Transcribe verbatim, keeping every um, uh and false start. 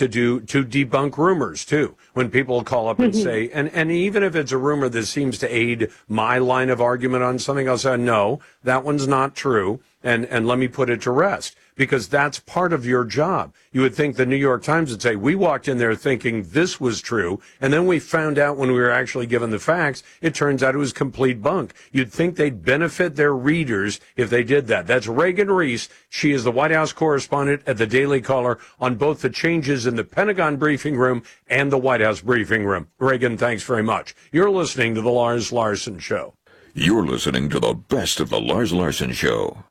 to do to debunk rumors too. When people call up and say, and, and even if it's a rumor that seems to aid my line of argument on something, I'll say, no, that one's not true. And, and let me put it to rest, because that's part of your job. You would think the New York Times would say, we walked in there thinking this was true, and then we found out when we were actually given the facts, it turns out it was complete bunk. You'd think they'd benefit their readers if they did that. That's Reagan Reese. She is the White House correspondent at the Daily Caller on both the changes in the Pentagon briefing room and the White House briefing room. Reagan, thanks very much. You're listening to The Lars Larson Show. You're listening to the best of The Lars Larson Show.